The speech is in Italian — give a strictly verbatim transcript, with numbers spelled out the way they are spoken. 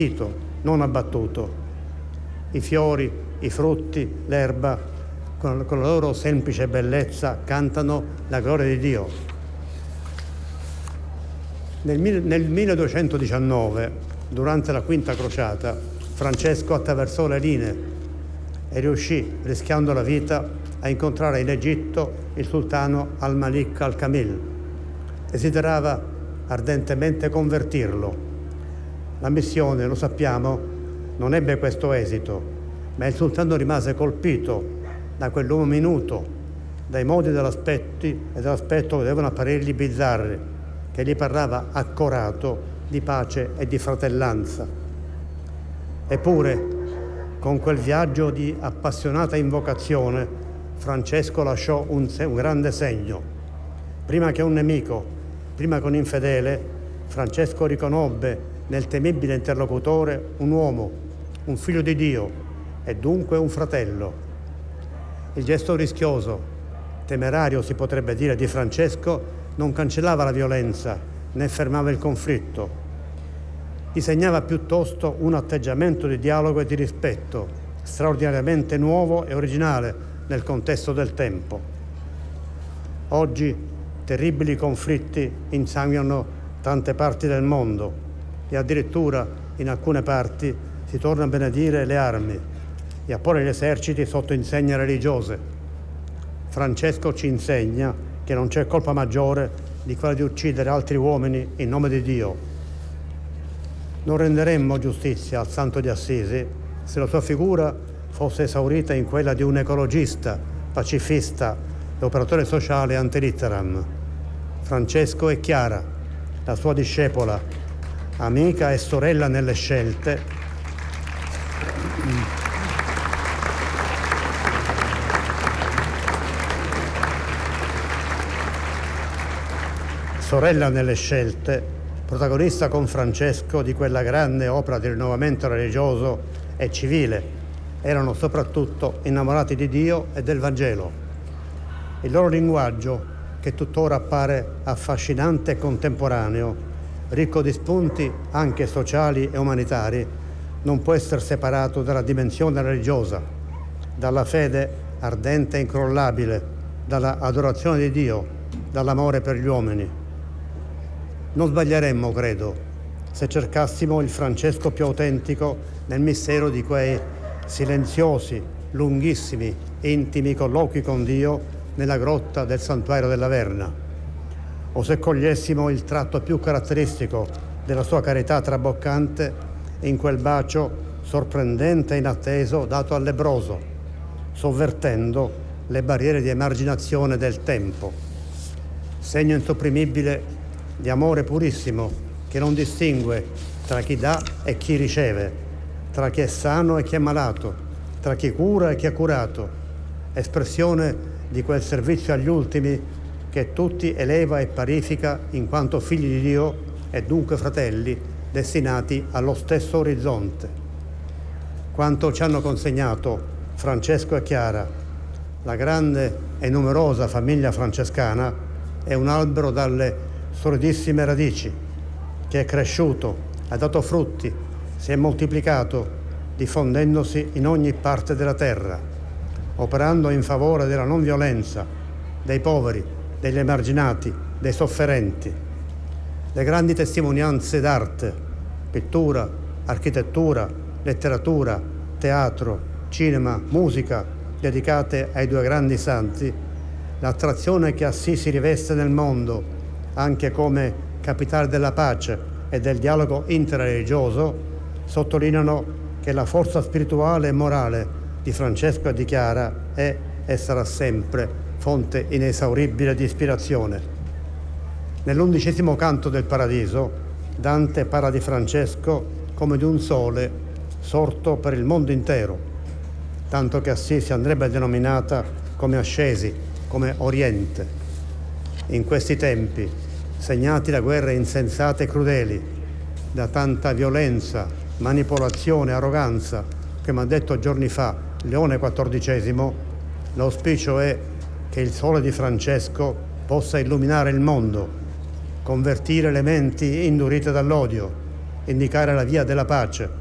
non abbattuto. I fiori, i frutti, l'erba, con, con la loro semplice bellezza, cantano la gloria di Dio. Nel, nel milleduecentodiciannove, durante la Quinta Crociata, Francesco attraversò le linee e riuscì, rischiando la vita, a incontrare in Egitto il sultano al-Malik al-Kamil. Desiderava ardentemente convertirlo. La missione, lo sappiamo, non ebbe questo esito, ma il sultano rimase colpito da quell'uomo minuto, dai modi dell'aspetto e dell'aspetto che devono apparirgli bizzarri, che gli parlava accorato di pace e di fratellanza. Eppure, con quel viaggio di appassionata invocazione, Francesco lasciò un, un grande segno. Prima che un nemico, prima che un infedele, Francesco riconobbe nel temibile interlocutore un uomo, un figlio di Dio e dunque un fratello. Il gesto rischioso, temerario si potrebbe dire, di Francesco non cancellava la violenza né fermava il conflitto. Disegnava piuttosto un atteggiamento di dialogo e di rispetto, straordinariamente nuovo e originale nel contesto del tempo. Oggi terribili conflitti insanguinano tante parti del mondo e addirittura in alcune parti si torna a benedire le armi e a porre gli eserciti sotto insegne religiose. Francesco ci insegna che non c'è colpa maggiore di quella di uccidere altri uomini in nome di Dio. Non renderemmo giustizia al Santo di Assisi se la sua figura fosse esaurita in quella di un ecologista, pacifista e operatore sociale ante litteram. Francesco è Chiara, la sua discepola, amica e sorella nelle scelte, sorella nelle scelte, protagonista con Francesco di quella grande opera di rinnovamento religioso e civile. Erano soprattutto innamorati di Dio e del Vangelo. Il loro linguaggio, che tuttora appare affascinante e contemporaneo, ricco di spunti anche sociali e umanitari, non può essere separato dalla dimensione religiosa, dalla fede ardente e incrollabile, dalla adorazione di Dio, dall'amore per gli uomini. Non sbaglieremmo, credo, se cercassimo il Francesco più autentico nel mistero di quei silenziosi, lunghissimi, intimi colloqui con Dio nella grotta del santuario della Verna, o se cogliessimo il tratto più caratteristico della sua carità traboccante in quel bacio sorprendente e inatteso dato al lebbroso, sovvertendo le barriere di emarginazione del tempo. Segno insopprimibile di amore purissimo che non distingue tra chi dà e chi riceve, tra chi è sano e chi è malato, tra chi cura e chi è curato, espressione di quel servizio agli ultimi che tutti eleva e parifica in quanto figli di Dio e dunque fratelli destinati allo stesso orizzonte. Quanto ci hanno consegnato Francesco e Chiara, la grande e numerosa famiglia francescana, è un albero dalle solidissime radici che è cresciuto, ha dato frutti, si è moltiplicato, diffondendosi in ogni parte della terra, operando in favore della non violenza, dei poveri, degli emarginati, dei sofferenti. Le grandi testimonianze d'arte, pittura, architettura, letteratura, teatro, cinema, musica, dedicate ai due grandi santi, l'attrazione che Assisi riveste nel mondo, anche come capitale della pace e del dialogo interreligioso, sottolineano che la forza spirituale e morale di Francesco e di Chiara è e sarà sempre fonte inesauribile di ispirazione. Nell'undicesimo canto del Paradiso, Dante parla di Francesco come di un sole sorto per il mondo intero, tanto che Assisi andrebbe denominata come Ascesi, come Oriente. In questi tempi, segnati da guerre insensate e crudeli, da tanta violenza, manipolazione, arroganza, come ha detto giorni fa Leone quattordicesimo, l'auspicio è che il sole di Francesco possa illuminare il mondo, convertire le menti indurite dall'odio, indicare la via della pace.